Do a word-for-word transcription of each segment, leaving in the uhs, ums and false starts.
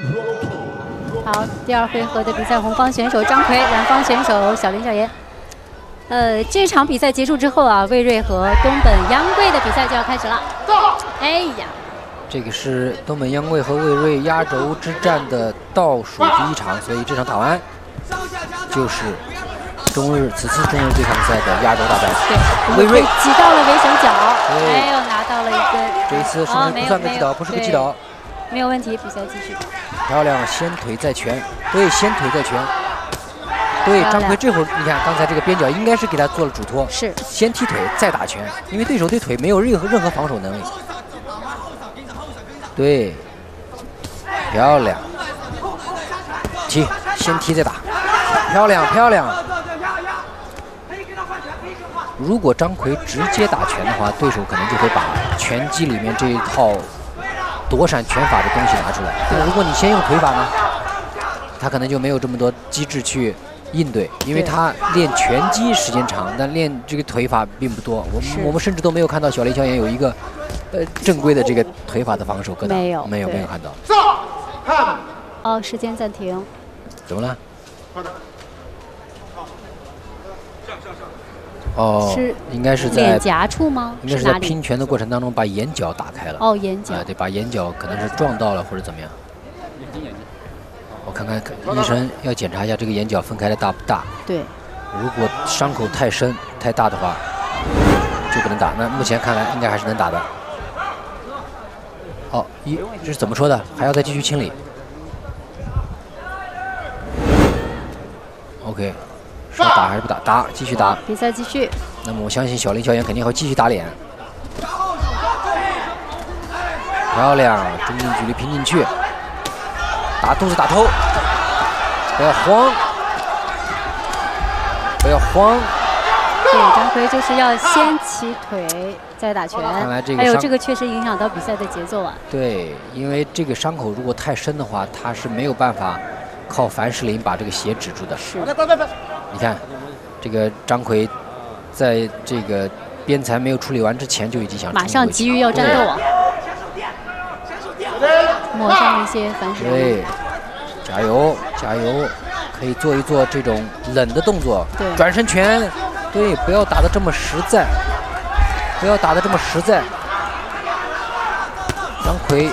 好，第二回合的比赛，红方选手张奎，蓝方选手小林小妍。呃，这场比赛结束之后啊，魏睿和东本央贵的比赛就要开始了。哎呀， 这个是东本央贵和魏睿压轴之战的倒数第一场，所以这场打完就是中日此次中日对抗赛的压轴大战。 对， 魏睿挤到了围绳角，哎呦，拿到了一根。 这一次是不是不算个击倒？不是个击倒。 没有问题，比赛继续。 漂亮，先腿再拳，对，先腿再拳，对。张奎这会儿，你看刚才这个边角应该是给他做了嘱托， 是先踢腿再打拳，因为对手对腿没有任何任何防守能力。对，漂亮，踢，先踢再打，漂亮漂亮。如果张奎直接打拳的话，对手可能就会把拳击里面这一套 躲闪拳法的东西拿出来，但如果你先用腿法呢，他可能就没有这么多机制去应对，因为他练拳击时间长，但练这个腿法并不多。我们我们甚至都没有看到小林小妍有一个呃正规的这个腿法的防守格挡， 没有没有没有看到。 哦，时间暂停。 怎么了？哦， 是应该是在脸颊处吗？ 应该是在拼拳的过程当中把眼角打开了。 哦，眼角。 啊，对，把眼角可能是撞到了或者怎么样。我看看，医生要检查一下这个眼角分开的大不大。 对。 如果伤口太深太大的话，就不能打。那目前看来应该还是能打的。哦，一这是怎么说的？还要再继续清理。OK。 是要打还是不打？打，继续打。 比赛继续。 那么我相信小林小妍肯定会继续打脸。漂亮，中近距离拼进去，打肚子打头，不要慌，不要慌。 对，张奎就是要先起腿再打拳。 看来这个还有这个确实影响到比赛的节奏啊。 对，因为这个伤口如果太深的话，他是没有办法靠凡士林把这个血止住的。 是。 你看，这个张奎在这个边裁没有处理完之前就已经想马上急于要战斗啊！抹上一些凡士林。 对，加油加油，可以做一做这种冷的动作。 对， 转身拳，对，不要打得这么实在，不要打得这么实在。张奎，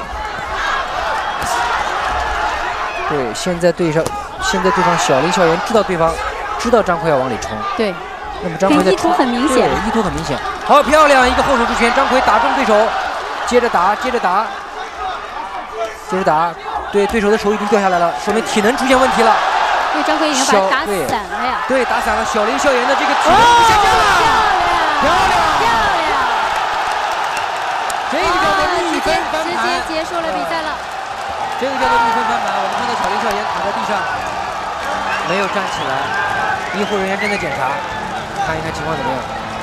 对，现在对上，现在对方小林小妍知道对方。 知道张奎要往里冲， 对， 那么张奎的意图很明显， 意图很明显。好漂亮，一个后手出拳，张奎打中对手，接着打，接着打，接着打，对，对手的手已经掉下来了，说明体能出现问题了。 对，张奎已经把他打散了呀。 对，打散了。小林小妍的这个体能不下降了，漂亮， 漂亮， 这个叫做逆分翻盘， 直接结束了比赛了。 这个叫做逆分翻盘。我们看到小林小妍躺在地上，没有站起来。 医护人员正在检查，看一看情况怎么样。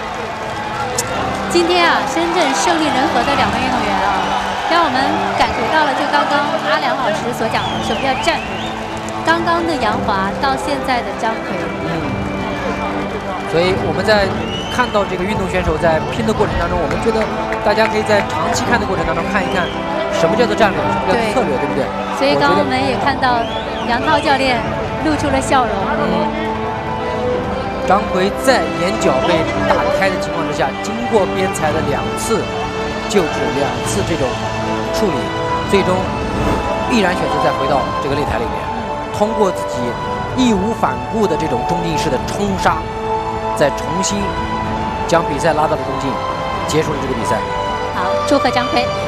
今天啊，深圳胜利人和的两位运动员啊，让我们感觉到了就刚刚阿良老师所讲的，什么叫战略？刚刚的杨华到现在的张奎。 嗯。所以我们在看到这个运动选手在拼的过程当中，我们觉得大家可以在长期看的过程当中看一看，什么叫做战略，什么叫做策略，对不对？ 所以刚刚我们也看到杨涛教练露出了笑容。 嗯。 张奎在眼角被打开的情况之下，经过边裁的两次救治、两次这种处理，最终毅然选择再回到这个擂台里面，通过自己义无反顾的这种中劲式的冲杀，再重新将比赛拉到了中劲，结束了这个比赛。 好，祝贺张奎。